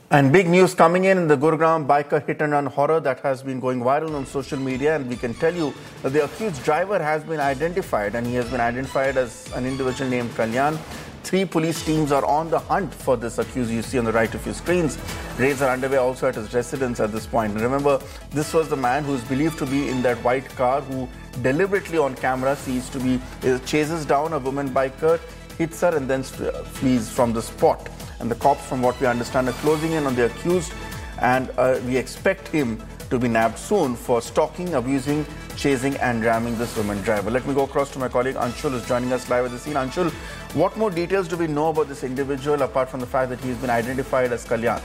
And big news coming in the Gurugram biker hit and run horror that has been going viral on social media, and we can tell you that the accused driver has been identified, and he has been identified as an individual named Kalyan. 3 police teams are on the hunt for this accused. You see on the right of your screens. Raids are underway also at his residence at this point. And remember, this was the man who is believed to be in that white car who deliberately on camera chases down a woman biker, hits her and then flees from the spot. And the cops, from what we understand, are closing in on the accused, and we expect him to be nabbed soon for stalking, abusing, chasing and ramming this woman driver. Let me go across to my colleague Anshul, who's joining us live at the scene. Anshul, what more details do we know about this individual apart from the fact that he's been identified as Kalyan?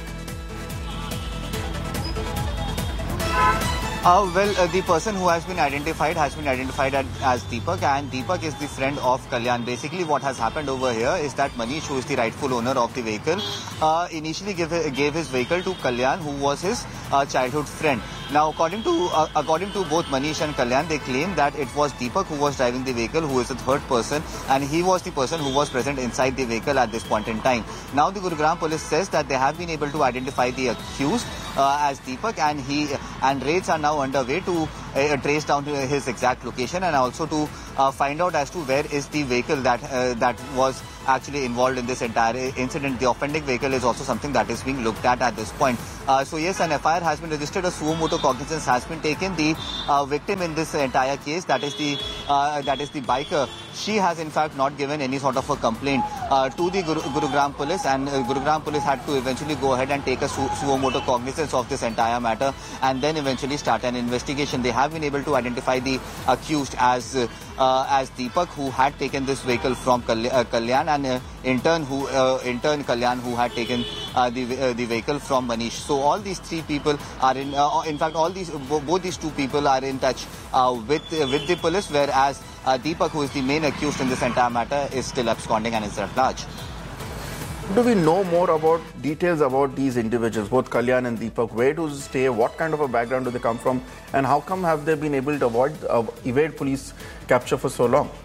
The person who has been identified as Deepak, and Deepak is the friend of Kalyan. Basically, what has happened over here is that Manish, who is the rightful owner of the vehicle, initially gave his vehicle to Kalyan, who was his childhood friend. Now, according to both Manish and Kalyan, they claim that it was Deepak who was driving the vehicle, who is the third person, and he was the person who was present inside the vehicle at this point in time. Now, the Gurugram police says that they have been able to identify the accused as Deepak, and raids are now underway to trace down to his exact location, and also to find out as to where is the vehicle that was actually involved in this entire incident. The offending vehicle is also something that is being looked at this point. So yes, an FIR has been registered, a suo motu cognizance has been taken. The victim in this entire case, that is the biker, she has in fact not given any sort of a complaint to the Gurugram police, and Gurugram police had to eventually go ahead and take a suo motu cognizance of this entire matter, and then eventually start an investigation. They have been able to identify the accused as Deepak, who had taken this vehicle from Kalyan, and in turn Kalyan, who had taken the vehicle from Manish. So all these 3 people are in fact both these 2 people are in touch with the police, whereas Deepak, who is the main accused in this entire matter, is still absconding and is at large. Do we know more about details about these individuals, both Kalyan and Deepak? Where do they stay? What kind of a background do they come from? And how come have they been able to evade police capture for so long?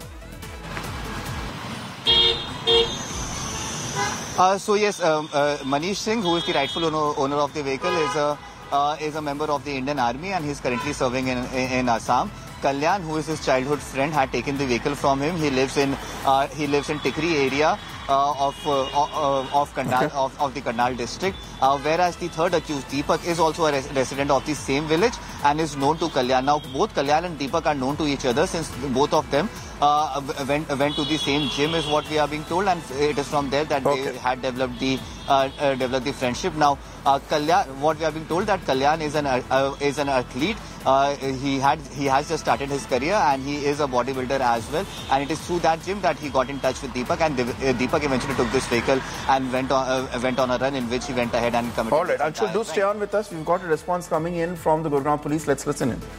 So yes, Manish Singh, who is the rightful owner of the vehicle, is a member of the Indian Army, and he is currently serving in Assam. Kalyan, who is his childhood friend, had taken the vehicle from him. He lives in Tikri area of the Karnal district, whereas the third accused, Deepak, is also a resident of the same village and is known to Kalyan. Now, both Kalyan and Deepak are known to each other, since both of them went to the same gym, is what we are being told, and it is from there that they had developed the friendship. Now, Kalyan, what we are being told, that Kalyan is an athlete. He has just started his career, and he is a bodybuilder as well, and it is through that gym that he got in touch with Deepak, and Deepak eventually took this vehicle and went on a run in which he went ahead and committed. All right, Anshul, do stay on with us. We've got a response coming in from the Gurugram police. Let's listen in.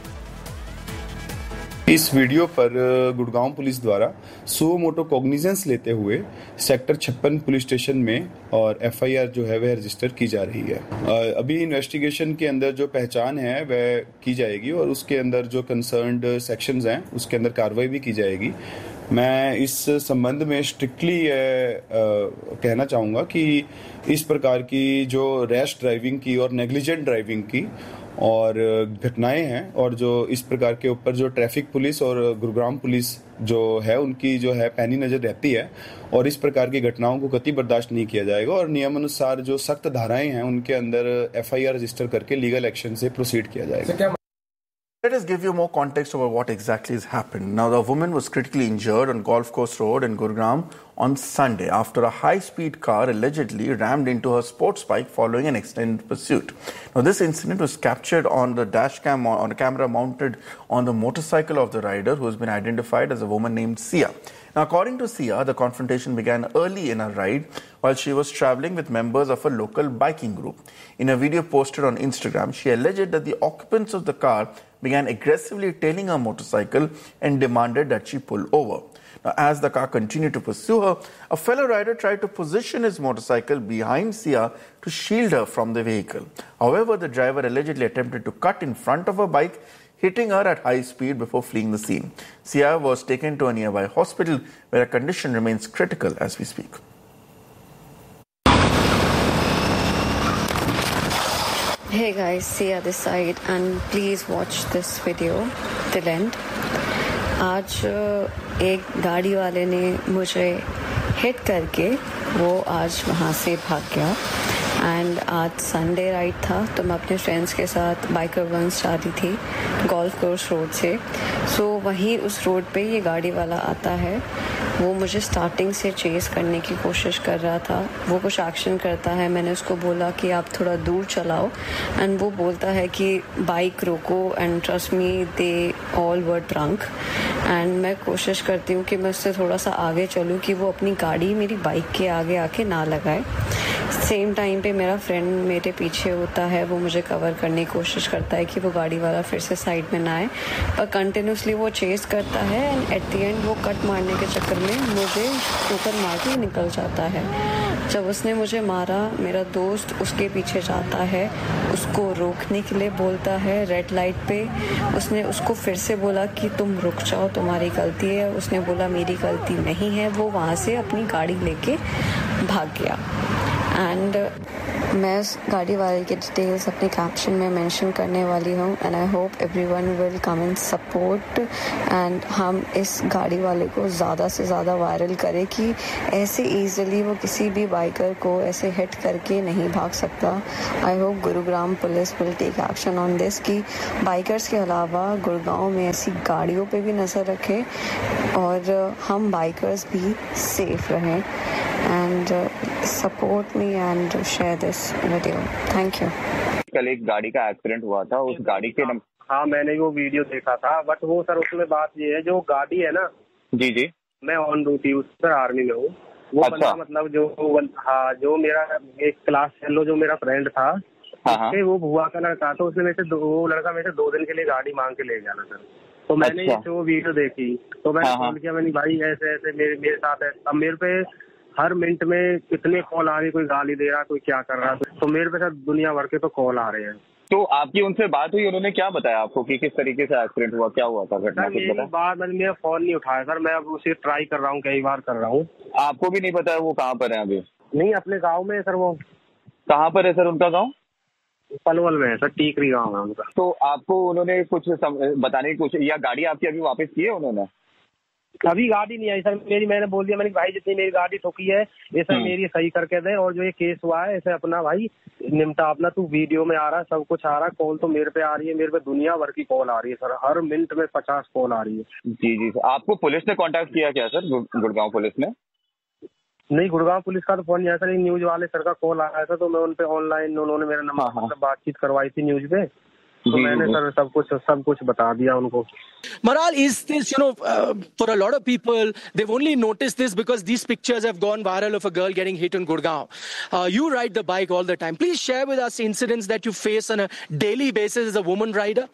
इस video पर Gurgaon police द्वारा suo motu cognizance लेते हुए sector 56 police station में और FIR जो है वह रजिस्टर की जा रही है। अभी इन्वेस्टिगेशन के अंदर जो पहचान है वह की जाएगी, और उसके अंदर जो कंसर्न्ड सेक्शंस हैं उसके अंदर कार्रवाई भी की जाएगी। मैं इस संबंध में स्ट्रिक्टली कहना चाहूँगा कि इस प्रकार की जो रैश ड्राइविंग की और नेग्लिजेंट ड्राइविंग की और घटनाएं हैं, और जो इस प्रकार के ऊपर जो ट्रैफिक पुलिस और गुरुग्राम पुलिस जो है उनकी जो है पैनी नजर रहती है, और इस प्रकार की घटनाओं को कतई बर्दाश्त नहीं किया जाएगा, और नियमानुसार जो सख्त धाराएं हैं उनके अंदर एफआईआर रजिस्टर करके लीगल एक्शन से प्रोसीड किया जाएगा। Let us give you more context about what exactly has happened. Now, the woman was critically injured on Golf Course Road in Gurugram on Sunday after a high-speed car allegedly rammed into her sports bike following an extended pursuit. Now, this incident was captured on the dash cam on a camera mounted on the motorcycle of the rider, who has been identified as a woman named Sia. Now, according to Sia, the confrontation began early in her ride while she was traveling with members of a local biking group. In a video posted on Instagram, she alleged that the occupants of the car began aggressively tailing her motorcycle and demanded that she pull over. Now, as the car continued to pursue her, a fellow rider tried to position his motorcycle behind Sia to shield her from the vehicle. However, the driver allegedly attempted to cut in front of her bike, hitting her at high speed before fleeing the scene. Sia was taken to a nearby hospital where her condition remains critical as we speak. Hey guys, Sia this side and please watch this video till end. आज एक गाड़ी वाले ने मुझे hit करके वो आज वहाँ से भाग गया एंड आज संडे राइड था तो मैं अपने फ्रेंड्स के साथ बाइकर वंस जा रही थी गोल्फ कोर्स रोड से। सो वहीं उस रोड पे ये गाड़ी वाला आता है, वो मुझे स्टार्टिंग से चेस करने की कोशिश कर रहा था। वो कुछ एक्शन करता है, मैंने उसको बोला कि आप थोड़ा दूर चलाओ एंड वो बोलता है कि बाइक रोको and trust me they all were drunk and मैं कोशिश करती हूँ कि मैं उससे थोड़ा सा आगे चलूँ कि वो अपनी गाड़ी मेरी बाइक के आगे आके ना लगाए। सेम टाइम पे मेरा फ्रेंड मेरे पीछे होता है, वो मुझे कवर करने की कोशिश करता है कि वो गाड़ी वाला फिर से साइड में ना आए, पर कंटिन्यूसली वो चेस करता है एंड एट द एंड वो कट मारने के चक्कर में मुझे ठोकर मार के निकल जाता है। जब उसने मुझे मारा मेरा दोस्त उसके पीछे जाता है, उसको रोकने के लिए बोलता है रेड लाइट पे। उसने उसको फिर से बोला कि तुम रुक जाओ, तुम्हारी गलती है। उसने बोला मेरी गलती नहीं है। वो वहाँ से अपनी गाड़ी लेके भाग गया एंड मैं उस गाड़ी वाले के डिटेल्स अपने कैप्शन में मेंशन करने वाली हूँ and I hope everyone will come and support and हम इस गाड़ी वाले को ज़्यादा से ज़्यादा वायरल करें कि ऐसे ईजिली वो किसी भी बाइकर को ऐसे हिट करके नहीं भाग सकता। I hope Gurugram police will take action on this कि बाइकर्स के अलावा गुड़गांव में ऐसी गाड़ियों पे भी नज़र रखें और हम बाइकर्स भी सेफ रहें and support me and share this video. Thank you. कल एक गाड़ी का एक्सीडेंट हुआ था, उस गाड़ी के हाँ मैंने वो वीडियो देखा था बट वो सर उसमें बात ये है जो गाड़ी है ना जी जी मैं ऑन ड्यूटी हूँ सर, आर्मी में हूँ। वो अच्छा। बंदा मतलब जो मेरा एक क्लास फेलो जो मेरा फ्रेंड था उसके वो बुआ का लड़का था, उसने मेरे से वो लड़का मेरे से 2 दिन के लिए गाड़ी मांग के ले गया ना सर। तो मैंने ये जो वीडियो देखी तो मैंने फोन किया, मैंने भाई ऐसे ऐसे मेरे साथ है। अब मेरे पे हर मिनट में कितने कॉल आ रही, कोई गाली दे रहा, कोई क्या कर रहा, तो मेरे पे सर दुनिया भर के तो कॉल आ रहे हैं। तो आपकी उनसे बात हुई, उन्होंने क्या बताया आपको कि किस तरीके से एक्सीडेंट हुआ, क्या हुआ था घटना? सर यही बात, मैंने मेरा फोन नहीं उठाया सर, मैं अब उसे ट्राई कर रहा हूँ, कई बार कर रहा हूँ। आपको भी नहीं पता है वो कहाँ पर है अभी? नहीं, अपने गाँव में है सर। वो कहाँ पर है सर उनका गाँव? पलवल में है सर, टीकरी गाँव है उनका। तो आपको उन्होंने कुछ बताने की कोशिश, या गाड़ी आपकी अभी वापस की है उन्होंने? अभी गाड़ी नहीं आई सर मेरी। मैंने बोल दिया, मैंने भाई जितनी मेरी गाड़ी ठोकी है ये सर मेरी सही करके दे, और जो ये केस हुआ है इसे अपना भाई निपटा अपना। तू वीडियो में आ रहा है, सब कुछ आ रहा है, कॉल तो मेरे पे आ रही है, मेरे पे दुनिया भर की कॉल आ रही है सर, हर मिनट में 50 कॉल आ रही है। जी जी सर। आपको पुलिस ने कांटेक्ट किया क्या सर, गुड़गांव पुलिस ने? नहीं, गुड़गांव पुलिस का तो फोन नहीं आया सर, न्यूज वाले सर का कॉल आया था, तो मैं उन पे ऑनलाइन उन्होंने मेरा नंबर बातचीत करवाई थी न्यूज पे, तो मैंने सर सब कुछ बता दिया उनको। Maral, is this, for a lot of people, they've only noticed this because these pictures have gone viral of a girl getting hit in Gurgaon. You ride the bike all the time. Please share with us incidents that you face on a daily basis as a woman rider.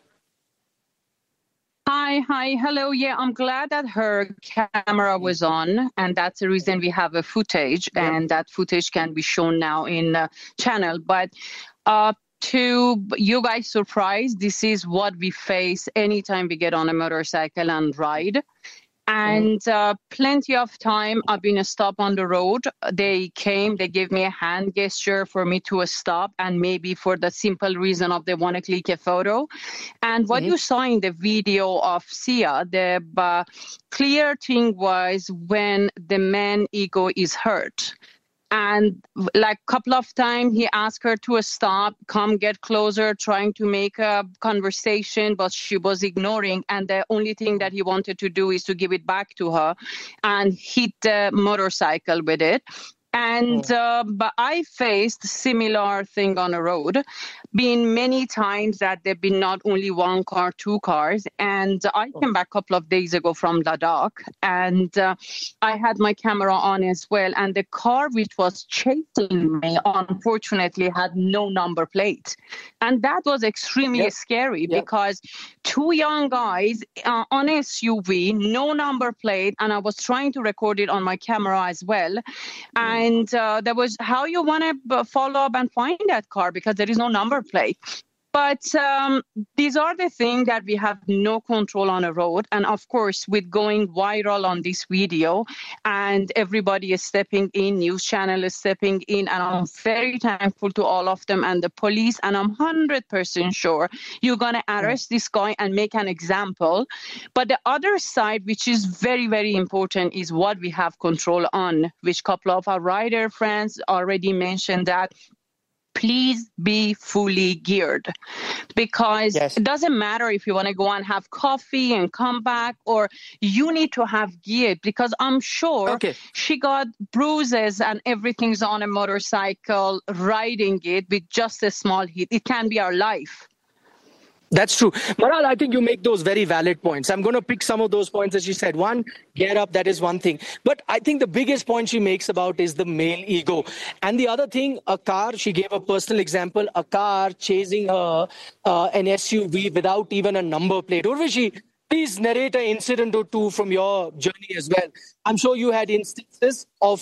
Hi, hello. Yeah, I'm glad that her camera was on, and that's the reason we have a footage, and that footage can be shown now in the channel. But to you guys' surprise, this is what we face anytime we get on a motorcycle and ride. And plenty of time I've been stopped on the road. They came, they gave me a hand gesture for me to stop, and maybe for the simple reason of they want to click a photo. And what you saw in the video of Sia, the clear thing was when the man ego is hurt. And like a couple of times he asked her to stop, come get closer, trying to make a conversation, but she was ignoring. And the only thing that he wanted to do is to give it back to her and hit the motorcycle with it. And but I faced similar thing on the road, been many times that there've been not only one car, 2 cars. And I came back a couple of days ago from Ladakh, and I had my camera on as well. And the car which was chasing me, unfortunately, had no number plate. And that was extremely scary because 2 young guys on SUV, no number plate, and I was trying to record it on my camera as well. And there was how you want to follow up and find that car because there is no number plate. But these are the things that we have no control on the road. And of course, with going viral on this video and everybody is stepping in, news channel is stepping in, and I'm very thankful to all of them and the police. And I'm 100% sure you're going to arrest this guy and make an example. But the other side, which is very, very important, is what we have control on, which a couple of our rider friends already mentioned that. Please be fully geared, because It doesn't matter if you want to go and have coffee and come back, or you need to have gear, because I'm sure she got bruises and everything's on a motorcycle riding it with just a small hit. It can be our life. That's true. Maral, I think you make those very valid points. I'm going to pick some of those points that she said. One, get up, that is one thing. But I think the biggest point she makes about is the male ego. And the other thing, a car, she gave a personal example, a car chasing her, an SUV without even a number plate. Urvashi, please narrate an incident or two from your journey as well. I'm sure you had instances of,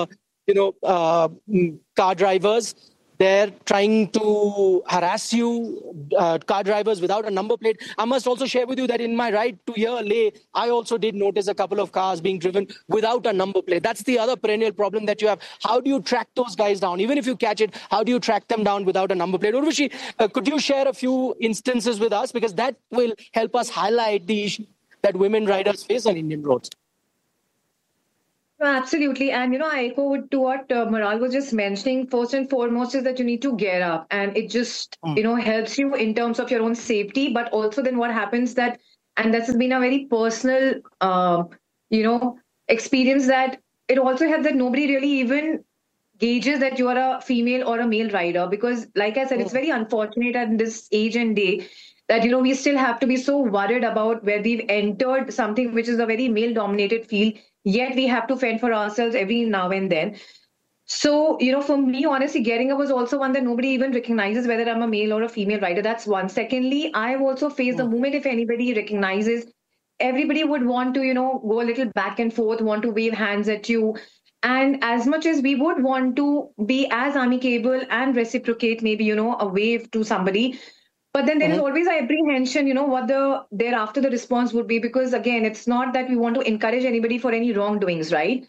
car drivers. They're trying to harass you, car drivers without a number plate. I must also share with you that in my ride to here, Leh, I also did notice a couple of cars being driven without a number plate. That's the other perennial problem that you have. How do you track those guys down? Even if you catch it, how do you track them down without a number plate? Urvashi, could you share a few instances with us? Because that will help us highlight the issue that women riders face on Indian roads. Absolutely. And, I echo to what Maral was just mentioning. First and foremost is that you need to gear up, and it just, helps you in terms of your own safety. But also then what happens that, and this has been a very personal, experience, that it also helps that nobody really even gauges that you are a female or a male rider. Because like I said, it's very unfortunate at this age and day that, we still have to be so worried about where we've entered something which is a very male dominated field. Yet we have to fend for ourselves every now and then. So, for me, honestly, gearing up was also one that nobody even recognizes whether I'm a male or a female rider. That's one. Secondly, I've also faced the moment if anybody recognizes, everybody would want to, go a little back and forth, want to wave hands at you. And as much as we would want to be as amicable and reciprocate maybe, a wave to somebody, but then there is always an apprehension, what thereafter the response would be, because again, it's not that we want to encourage anybody for any wrongdoings, right?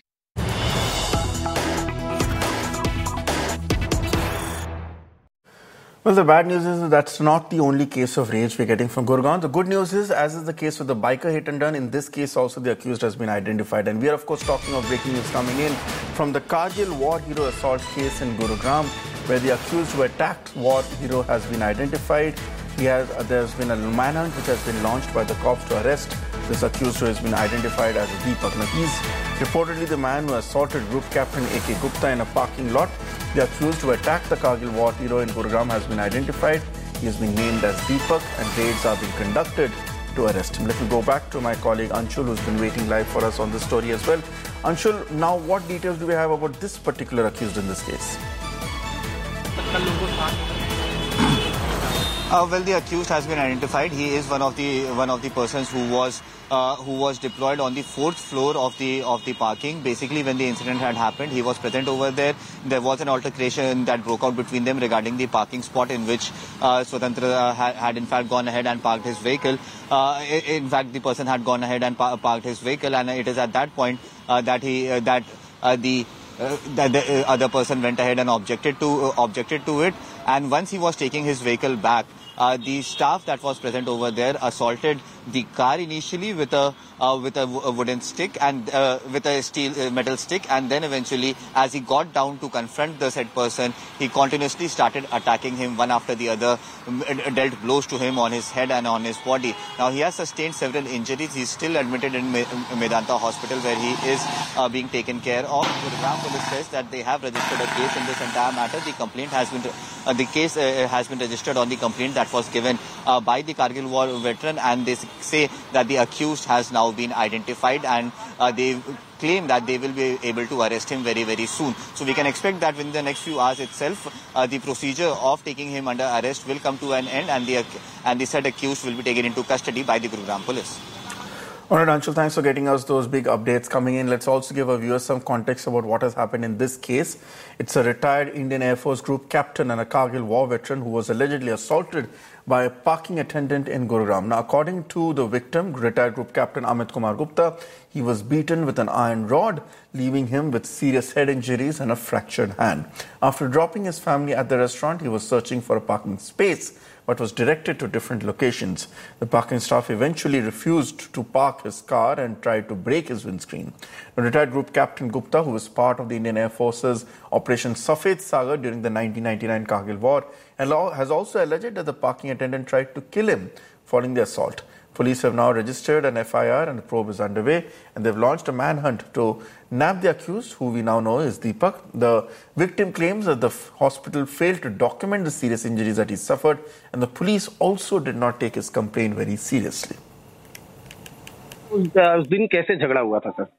Well, the bad news is that's not the only case of rage we're getting from Gurgaon. The good news is, as is the case with the biker hit and run, in this case also the accused has been identified. And we are, of course, talking of breaking news coming in from the Kargil war hero assault case in Gurugram, where the accused who attacked war hero has been identified. There's been a manhunt which has been launched by the cops to arrest this accused, who has been identified as Deepak. Now, he's reportedly the man who assaulted Group Captain A.K. Gupta in a parking lot. The accused who attacked the Kargil war hero in Gurugram has been identified. He has been named as Deepak, and raids are being conducted to arrest him. Let me go back to my colleague Anshul, who's been waiting live for us on this story as well. Anshul, now what details do we have about this particular accused in this case? Well, the accused has been identified. He is one of the persons who was deployed on the 4th floor of the parking. Basically, when the incident had happened, he was present over there. There was an altercation that broke out between them regarding the parking spot in which Swatantra had in fact gone ahead and parked his vehicle. In fact, the person had gone ahead and parked his vehicle, and it is at that point that the other person went ahead and objected to it. And once he was taking his vehicle back, the staff that was present over there assaulted the car initially with a wooden stick and with a metal stick, and then eventually, as he got down to confront the said person, he continuously started attacking him one after the other, dealt blows to him on his head and on his body. Now, he has sustained several injuries. He's still admitted in Medanta Hospital, where he is being taken care of. Gurugram police says that they have registered a case in this entire matter. The complaint has been the case has been registered on the complaint that was given by the Kargil war veteran, and they say that the accused has now been identified, and they claim that they will be able to arrest him very, very soon. So we can expect that within the next few hours itself, the procedure of taking him under arrest will come to an end, and the said accused will be taken into custody by the Gurugram police. All right, Anshul, thanks for getting us those big updates coming in. Let's also give our viewers some context about what has happened in this case. It's a retired Indian Air Force Group captain and a Kargil war veteran who was allegedly assaulted by a parking attendant in Gurugram. Now, according to the victim, retired Group Captain Amit Kumar Gupta, he was beaten with an iron rod, leaving him with serious head injuries and a fractured hand. After dropping his family at the restaurant, he was searching for a parking space, but was directed to different locations. The parking staff eventually refused to park his car and tried to break his windscreen. The retired Group Captain Gupta, who was part of the Indian Air Force's Operation Safed Sagar during the 1999 Kargil War, has also alleged that the parking attendant tried to kill him following the assault. Police have now registered an FIR and the probe is underway, and they've launched a manhunt to nab the accused, who we now know is Deepak. The victim claims that the hospital failed to document the serious injuries that he suffered, and the police also did not take his complaint very seriously. उस दिन कैसे झगड़ा हुआ था sir?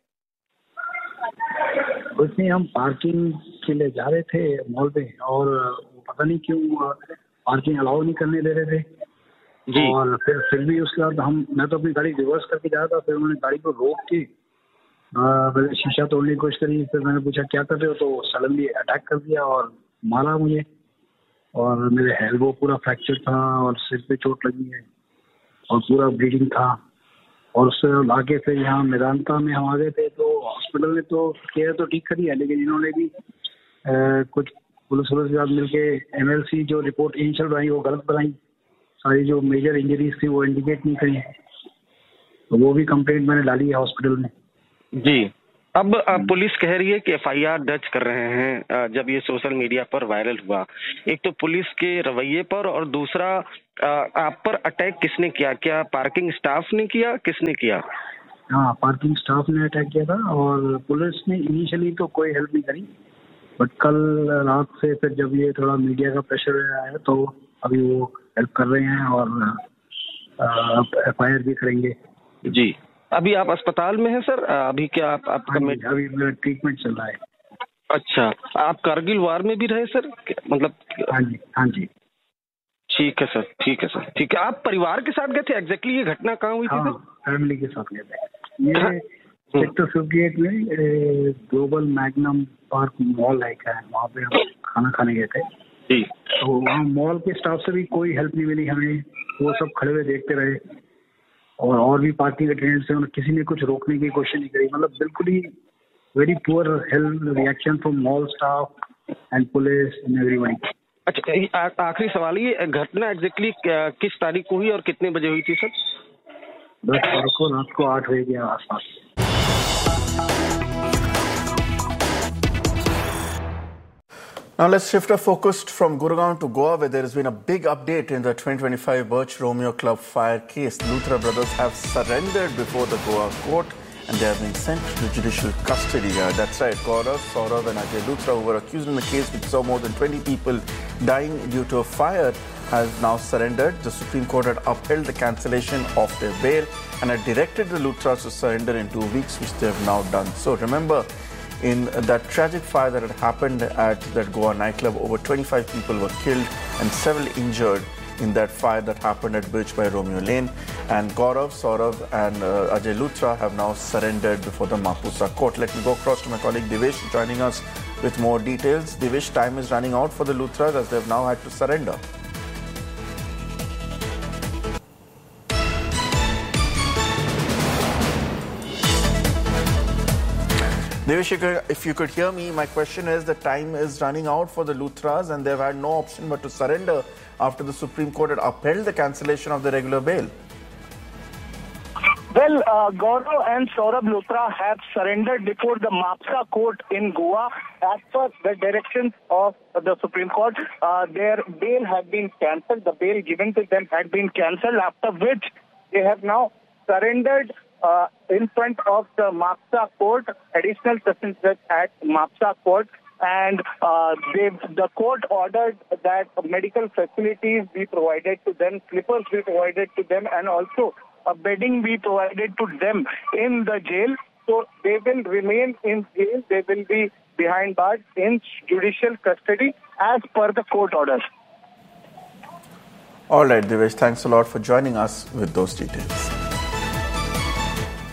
उस दिन हम parking के लिए जा रहे थे मॉल पे, और पता नहीं क्यों पार्किंग अलाउ नहीं करने दे रहे थे जी। और फिर भी उसके बाद मैं तो अपनी गाड़ी रिवर्स करके जा रहा था, फिर उन्होंने गाड़ी को रोक के पहले शीशा तोड़ने की कोशिश करी। फिर मैंने पूछा क्या कर रहे हो, तो सडनली अटैक कर दिया और मारा मुझे, और मेरे एल्बो पूरा फ्रैक्चर था और सिर पे चोट लगी है और पूरा ब्लीडिंग था। और उससे लाके फिर यहाँ मेदांता में हम आ गए थे, तो हॉस्पिटल ने तो केयर तो ठीक करी है, लेकिन इन्होंने भी कुछ पुलिस के साथ मिलके MLC जो रिपोर्ट इनिशियल बनाई वो गलत बनाई, सारी जो मेजर इंजरीज थी वो इंडिकेट नहीं करी, तो वो भी कंप्लेंट मैंने डाली है हॉस्पिटल में जी। अब पुलिस कह रही है कि FIR दर्ज कर रहे हैं जब ये सोशल मीडिया पर वायरल हुआ। एक तो पुलिस के रवैये पर, और दूसरा आप पर अटैक किसने किया? क्या पार्किंग स्टाफ ने किया, किसने किया? हाँ, पार्किंग स्टाफ ने अटैक किया था, और पुलिस ने इनिशियली तो कोई हेल्प नहीं करी, बट कल रात से फिर जब ये थोड़ा मीडिया का प्रेशर आया तो अभी वो हेल्प कर रहे हैं और FIR भी करेंगे जी। अभी आप अस्पताल में हैं सर? अभी क्या आपका अभी मेरा ट्रीटमेंट चल रहा है। अच्छा, आप कारगिल वार में भी रहे सर, मतलब? हाँ जी। ठीक है सर, ठीक है सर, ठीक है। आप परिवार के साथ गए थे? एग्जैक्टली ये घटना कहाँ हुई थी सर? फैमिली के साथ गए थे। ये सेक्टर 58 में ग्लोबल मैग्नम पार्क मॉल है, वहाँ पे हम खाना खाने गए थे जी। तो वहाँ मॉल के स्टाफ से भी कोई हेल्प नहीं मिली हमें, वो सब खड़े हुए देखते रहे, और भी पार्किंग अटेंडेंट से किसी ने कुछ रोकने की कोशिश नहीं करी। मतलब बिल्कुल ही very poor help reaction from mall staff and police and everyone. अच्छा, आखिरी सवाल, ये घटना एग्जैक्टली किस तारीख को हुई और कितने बजे हुई थी सर? 10 तारीख को रात को 8 बजे के आसपास। Now let's shift our focus from Gurugram to Goa, where there has been a big update in the 2025 Birch Romeo Club fire case. The Luthra brothers have surrendered before the Goa court and they have been sent to judicial custody. That's right, Gaurav, Saurav and Ajay Luthra, who were accused in the case which saw more than 20 people dying due to a fire, has now surrendered. The Supreme Court had upheld the cancellation of their bail and had directed the Luthras to surrender in 2 weeks, which they have now done. So remember, in that tragic fire that had happened at that Goa nightclub, over 25 people were killed and several injured in that fire that happened at Birch by Romeo Lane. And Gaurav, Saurav and Ajay Luthra have now surrendered before the Mapusa court. Let me go across to my colleague Divesh, joining us with more details. Divesh, time is running out for the Luthras as they've now had to surrender. Devesh, if you could hear me, my question is the time is running out for the Luthras and they've had no option but to surrender after the Supreme Court had upheld the cancellation of the regular bail. Well, Gaurav and Saurabh Luthra have surrendered before the Mapsa court in Goa as per the directions of the Supreme Court. Their bail had been cancelled. The bail given to them had been cancelled, after which they have now surrendered in front of the Mapsa court, additional sessions judge at Mapsa court, and the court ordered that medical facilities be provided to them, slippers be provided to them, and also bedding be provided to them in the jail. So they will remain in jail. They will be behind bars in judicial custody as per the court orders. All right, Divesh, thanks a lot for joining us with those details.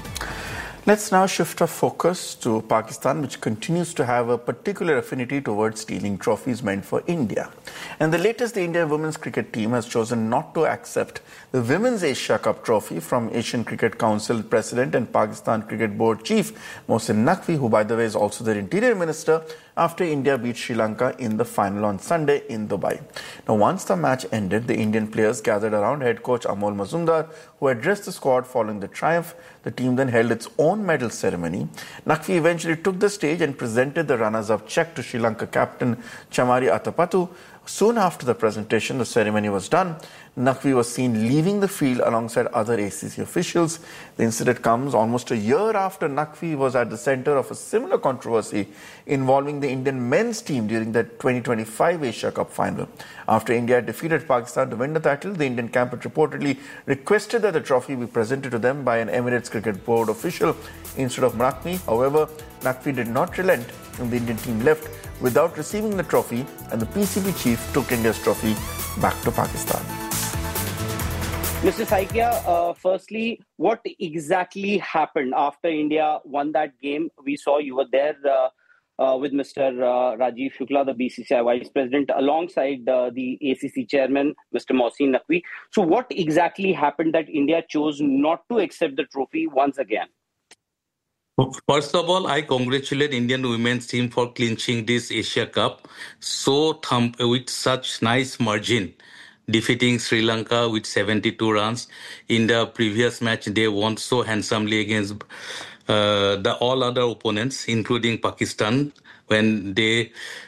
Let's now shift our focus to Pakistan, which continues to have a particular affinity towards stealing trophies meant for India. And the latest, the India women's cricket team has chosen not to accept the Women's Asia Cup trophy from Asian Cricket Council President and Pakistan Cricket Board Chief Mohsin Naqvi, who, by the way, is also their Interior Minister, after India beat Sri Lanka in the final on Sunday in Dubai. Now, once the match ended, the Indian players gathered around head coach Amol Mazumdar, who addressed the squad following the triumph. The team then held its own medal ceremony. Naqvi eventually took the stage and presented the runners-up check to Sri Lanka captain Chamari Atapattu. Soon after the presentation, the ceremony was done. Naqvi was seen leaving the field alongside other ACC officials. The incident comes almost a year after Naqvi was at the center of a similar controversy involving the Indian men's team during the 2025 Asia Cup final. After India defeated Pakistan to win the title, the Indian camp had reportedly requested that the trophy be presented to them by an Emirates Cricket Board official instead of Naqvi. However, Naqvi did not relent and the Indian team left without receiving the trophy, and the PCB chief took India's trophy back to Pakistan. Mr. Saikia, firstly, what exactly happened after India won that game? We saw you were there with Mr. Rajiv Shukla, the BCCI Vice President, alongside the ACC Chairman, Mr. Mohsin Naqvi. So what exactly happened that India chose not to accept the trophy once again? First of all, I congratulate Indian women's team for clinching this Asia Cup with such nice margin, defeating Sri Lanka with 72 runs. In the previous match, they won so handsomely against the all other opponents, including Pakistan, when they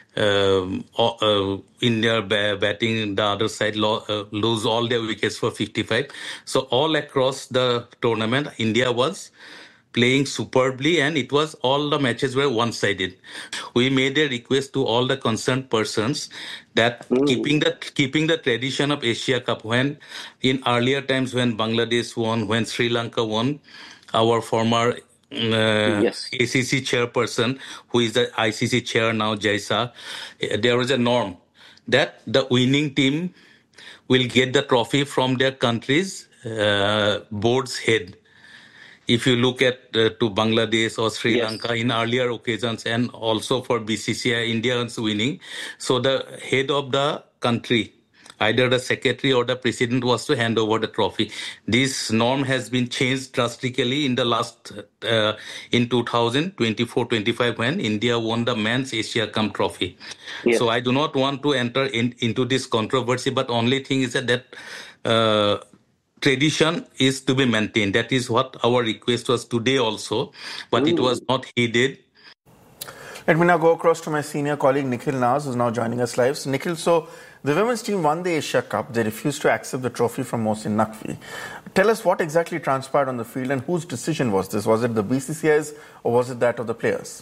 in their batting, the other side lose all their wickets for 55. So all across the tournament, India was playing superbly, and it was all the matches were one-sided. We made a request to all the concerned persons that keeping the tradition of Asia Cup, when in earlier times when Bangladesh won, when Sri Lanka won, our former ACC chairperson, who is the ICC chair now, Jaisa, there was a norm that the winning team will get the trophy from their country's board's head. If you look at to Bangladesh or Sri Lanka in earlier occasions, and also for BCCI, Indians winning, so the head of the country, either the secretary or the president, was to hand over the trophy. This norm has been changed drastically in the last, in 2024-25, when India won the Men's Asia Cup trophy. Yes. So I do not want to enter into this controversy, but only thing is that tradition is to be maintained. That is what our request was today also, but it was not heeded. Let me now go across to my senior colleague Nikhil Naz, who is now joining us live. So, Nikhil, so the women's team won the Asia Cup. They refused to accept the trophy from Mohsin Naqvi. Tell us what exactly transpired on the field and whose decision was this? Was it the BCCI's or was it that of the players?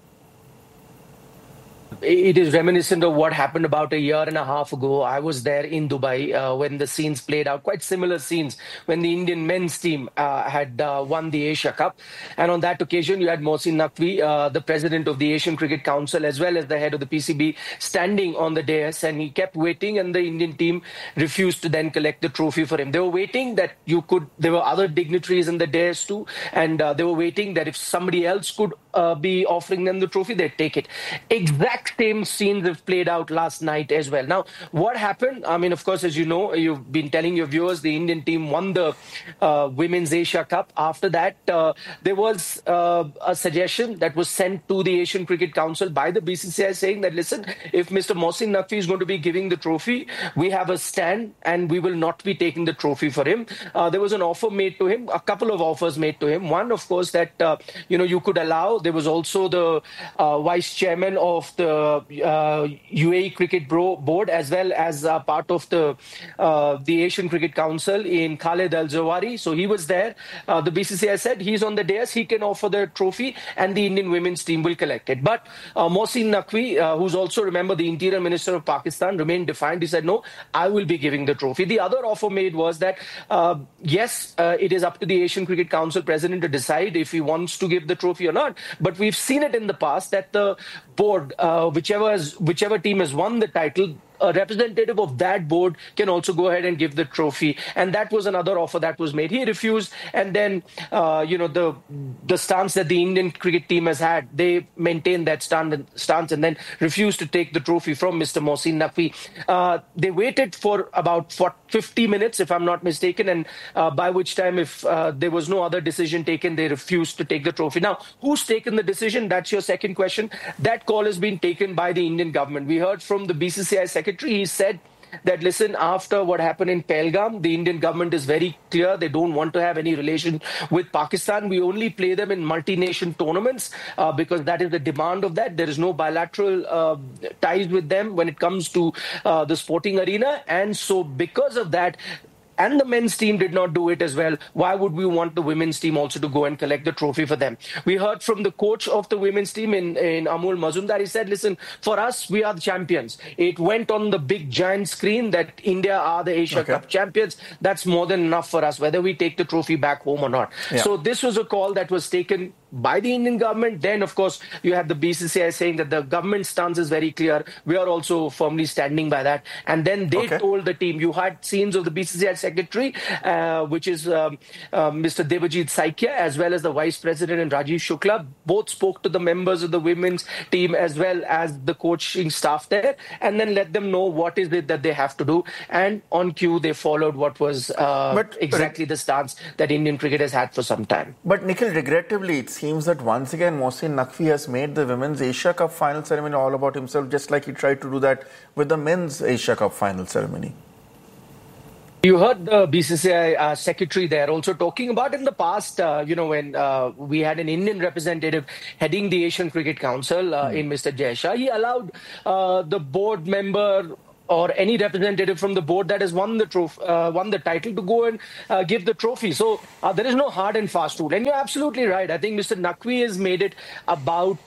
It is reminiscent of what happened about a year and a half ago. I was there in Dubai when the scenes played out, quite similar scenes, when the Indian men's team had won the Asia Cup. And on that occasion, you had Mohsin Naqvi, the president of the Asian Cricket Council, as well as the head of the PCB, standing on the dais, and he kept waiting, and the Indian team refused to then collect the trophy for him. They were waiting that there were other dignitaries in the dais too, and they were waiting that if somebody else could be offering them the trophy, they'd take it. Exact same scenes have played out last night as well. Now, what happened? I mean, of course, as you know, you've been telling your viewers, the Indian team won the Women's Asia Cup. After that, there was a suggestion that was sent to the Asian Cricket Council by the BCCI saying that, listen, if Mr. Mohsin Naqvi is going to be giving the trophy, we have a stand and we will not be taking the trophy for him. There was an offer made to him, a couple of offers made to him. One, of course, that, you could allow. There was also the vice chairman of the UAE Cricket Board, as well as part of the Asian Cricket Council in Khaled Al-Zawari. So he was there. The BCCI said he's on the dais, he can offer the trophy and the Indian women's team will collect it. But Mohsin Naqvi, who's also, remember, the Interior Minister of Pakistan, remained defiant. He said, no, I will be giving the trophy. The other offer made was that, yes, it is up to the Asian Cricket Council president to decide if he wants to give the trophy or not. But we've seen it in the past that the board, whichever team has won the title, a representative of that board can also go ahead and give the trophy. And that was another offer that was made. He refused. And then, the stance that the Indian cricket team has had, they maintained that stance and then refused to take the trophy from Mr. Mohsin Naqvi. They waited for about 50 minutes, if I'm not mistaken, and by which time, if there was no other decision taken, they refused to take the trophy. Now, who's taken the decision? That's your second question. That call has been taken by the Indian government. We heard from the BCCI secretary. He said that, listen, after what happened in Pahalgam, the Indian government is very clear. They don't want to have any relation with Pakistan. We only play them in multi-nation tournaments because that is the demand of that. There is no bilateral ties with them when it comes to the sporting arena. And so because of that, and the men's team did not do it as well, why would we want the women's team also to go and collect the trophy for them? We heard from the coach of the women's team in Amol Mazumdar. He said, listen, for us, we are the champions. It went on the big giant screen that India are the Asia Cup champions. That's more than enough for us, whether we take the trophy back home or not. Yeah. So this was a call that was taken by the Indian government. Then, of course, you have the BCCI saying that the government stance is very clear. We are also firmly standing by that. And then they told the team, you had scenes of the BCCI secretary, which is Mr. Debajit Saikia, as well as the vice president and Rajiv Shukla. Both spoke to the members of the women's team as well as the coaching staff there, and then let them know what is it that they have to do. And on cue, they followed what was exactly the stance that Indian cricket has had for some time. But Nikhil, regrettably, it seems that once again Mohsin Naqvi has made the Women's Asia Cup final ceremony all about himself, just like he tried to do that with the Men's Asia Cup final ceremony. You heard the BCCI secretary there also talking about in the past, when we had an Indian representative heading the Asian Cricket Council in Mr. Jay Shah. He allowed the board member or any representative from the board that has won the title to go and give the trophy. So there is no hard and fast rule. And you're absolutely right. I think Mr. Naqvi has made it about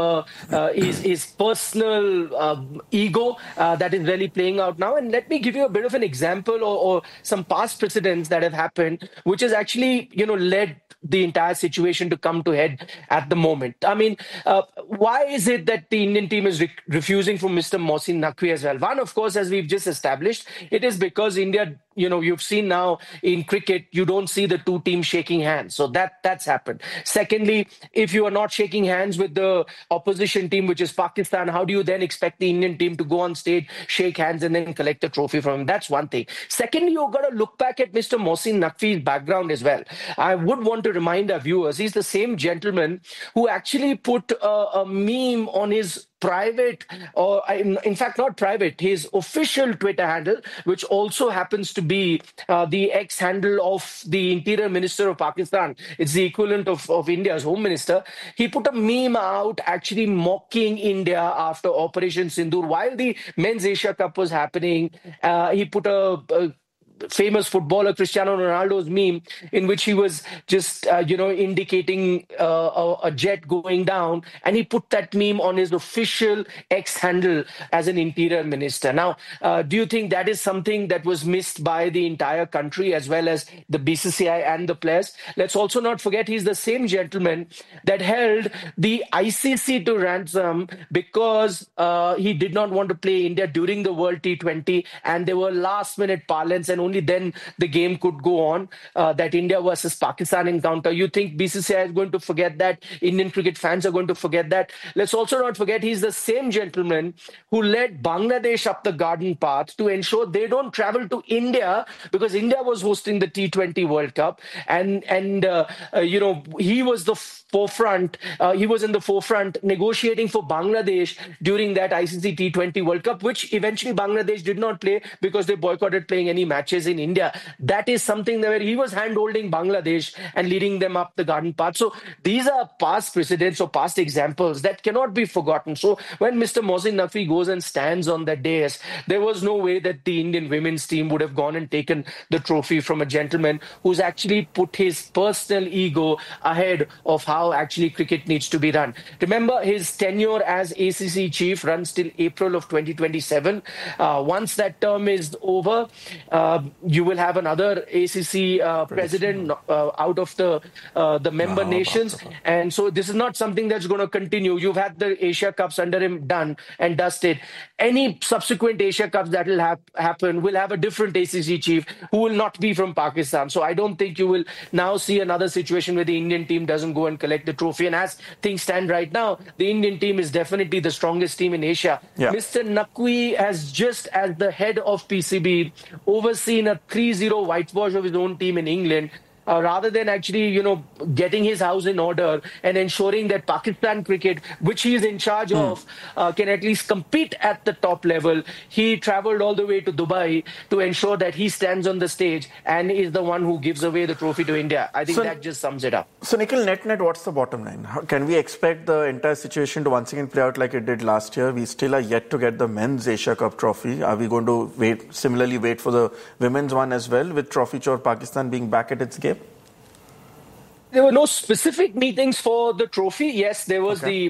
his personal ego that is really playing out now. And let me give you a bit of an example or some past precedents that have happened, which has actually, led the entire situation to come to head at the moment. I mean, why is it that the Indian team is refusing from Mr. Mohsin Naqvi as well? One, of course, as we've just established, it is because India, you've seen now in cricket, you don't see the two teams shaking hands. So that's happened. Secondly, if you are not shaking hands with the opposition team, which is Pakistan, how do you then expect the Indian team to go on stage, shake hands and then collect a trophy from him? That's one thing. Secondly, you've got to look back at Mr. Mohsin Naqvi's background as well. I would want to remind our viewers, he's the same gentleman who actually put a meme on his private, or in fact not private, his official Twitter handle, which also happens to be the ex-handle of the Interior Minister of Pakistan. It's the equivalent of India's Home Minister. He put a meme out actually mocking India after Operation Sindoor. While the Men's Asia Cup was happening, he put a famous footballer Cristiano Ronaldo's meme in which he was just, indicating a jet going down, and he put that meme on his official X handle as an interior minister. Now, do you think that is something that was missed by the entire country as well as the BCCI and the players? Let's also not forget he's the same gentleman that held the ICC to ransom because he did not want to play India during the World T20, and there were last-minute parlance, and only then the game could go on, that India versus Pakistan encounter. You think BCCI is going to forget that? Indian cricket fans are going to forget that? Let's also not forget he's the same gentleman who led Bangladesh up the garden path to ensure they don't travel to India because India was hosting the T20 World Cup. And he was the forefront. He was in the forefront negotiating for Bangladesh during that ICC T20 World Cup, which eventually Bangladesh did not play because they boycotted playing any matches in India. That is something where he was hand-holding Bangladesh and leading them up the garden path. So these are past precedents or past examples that cannot be forgotten. So when Mr. Mohsin Naqvi goes and stands on that dais, there was no way that the Indian women's team would have gone and taken the trophy from a gentleman who's actually put his personal ego ahead of how actually cricket needs to be run. Remember, his tenure as ACC chief runs till April of 2027. Once that term is over, You will have another ACC president out of the member nations. And so this is not something that's going to continue. You've had the Asia Cups under him done and dusted. Any subsequent Asia Cups that will happen will have a different ACC chief who will not be from Pakistan. So I don't think you will now see another situation where the Indian team doesn't go and collect the trophy. And as things stand right now, the Indian team is definitely the strongest team in Asia. Yeah. Mr. Naqvi has just, as the head of PCB, overseen a 3-0 whitewash of his own team in England. Rather than actually, getting his house in order and ensuring that Pakistan cricket, which he is in charge of, can at least compete at the top level. He traveled all the way to Dubai to ensure that he stands on the stage and is the one who gives away the trophy to India. I think that just sums it up. So, Nikhil, net, what's the bottom line? Can we expect the entire situation to once again play out like it did last year? We still are yet to get the men's Asia Cup trophy. Are we going to wait for the women's one as well, with Trophy Chor Pakistan being back at its game? There were no specific meetings for the trophy. Yes, there was the,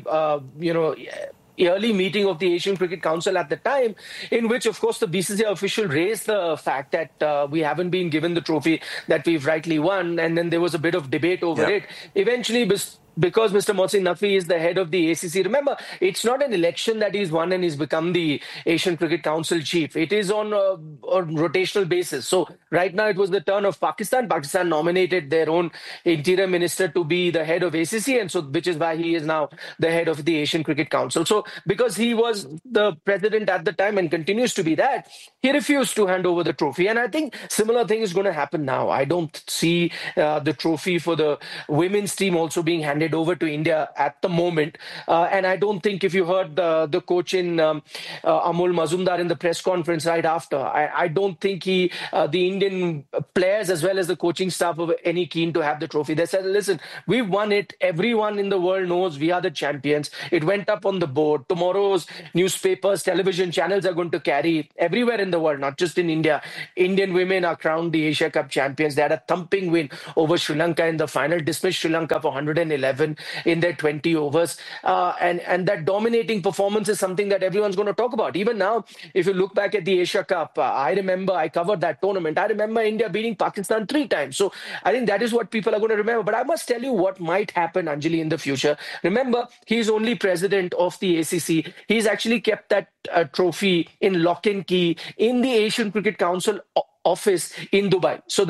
early meeting of the Asian Cricket Council at the time, in which, of course, the BCCI official raised the fact that we haven't been given the trophy that we've rightly won. And then there was a bit of debate over it. Eventually, because Mr. Mohsin Naqvi is the head of the ACC. Remember, it's not an election that he's won and he's become the Asian Cricket Council chief. It is on a rotational basis. So right now it was the turn of Pakistan. Pakistan nominated their own interior minister to be the head of ACC, and so which is why he is now the head of the Asian Cricket Council. So because he was the president at the time and continues to be that, he refused to hand over the trophy. And I think similar thing is going to happen now. I don't see the trophy for the women's team also being handed over to India at the moment. And I don't think, if you heard the coach in Amol Mazumdar in the press conference right after, I don't think the Indian players as well as the coaching staff were any keen to have the trophy. They said, listen, we've won it. Everyone in the world knows we are the champions. It went up on the board. Tomorrow's newspapers, television channels are going to carry everywhere in the world, not just in India. Indian women are crowned the Asia Cup champions. They had a thumping win over Sri Lanka in the final, dismissed Sri Lanka for 111 in their 20 overs. And that dominating performance is something that everyone's going to talk about. Even now, if you look back at the Asia Cup, I remember I covered that tournament. I remember India beating Pakistan 3 times. So I think that is what people are going to remember. But I must tell you what might happen, Anjali, in the future. Remember, he's only president of the ACC. He's actually kept that trophy in lock and key in the Asian Cricket Council office in Dubai. So